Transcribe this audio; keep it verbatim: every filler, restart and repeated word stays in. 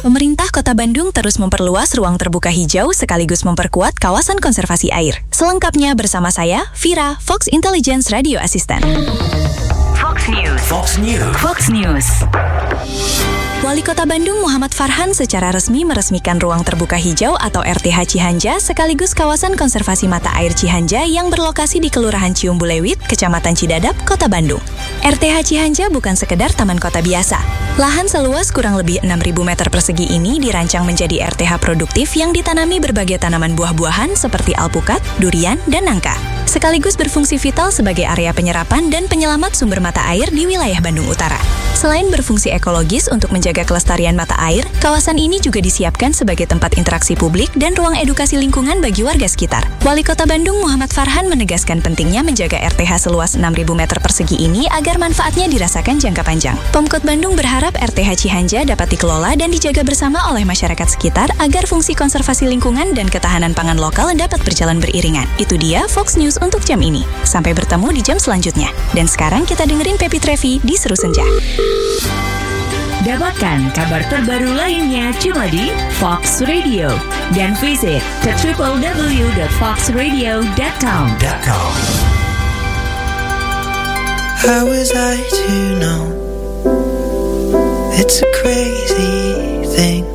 Pemerintah Kota Bandung terus memperluas ruang terbuka hijau sekaligus memperkuat kawasan konservasi air. Selengkapnya bersama saya, Vira, Fox Intelligence Radio Assistant. Fox News. Fox News. Fox News. Wali Kota Bandung Muhammad Farhan secara resmi meresmikan Ruang Terbuka Hijau atau R T H Cihanja sekaligus kawasan konservasi mata air Cihanja yang berlokasi di Kelurahan Ciumbuleuit, Kecamatan Cidadap, Kota Bandung. R T H Cihanja bukan sekedar taman kota biasa. Lahan seluas kurang lebih enam ribu meter persegi ini dirancang menjadi R T H produktif yang ditanami berbagai tanaman buah-buahan seperti alpukat, durian, dan nangka. Sekaligus berfungsi vital sebagai area penyerapan dan penyelamat sumber mata air di wilayah Bandung Utara. Selain berfungsi ekologis untuk menjaga kelestarian mata air, kawasan ini juga disiapkan sebagai tempat interaksi publik dan ruang edukasi lingkungan bagi warga sekitar. Wali Kota Bandung Muhammad Farhan menegaskan pentingnya menjaga R T H seluas enam ribu meter persegi ini agar manfaatnya dirasakan jangka panjang. Pemkot Bandung berharap R T H Cihanja dapat dikelola dan dijaga bersama oleh masyarakat sekitar agar fungsi konservasi lingkungan dan ketahanan pangan lokal dapat berjalan beriringan. Itu dia Fox News untuk jam ini. Sampai bertemu di jam selanjutnya. Dan sekarang kita dengerin Pepi Trevi di Seru Senja. Dapatkan kabar terbaru lainnya cuma di Fox Radio dan visit ke w w w dot fox radio dot com. How was I to know? It's a crazy thing.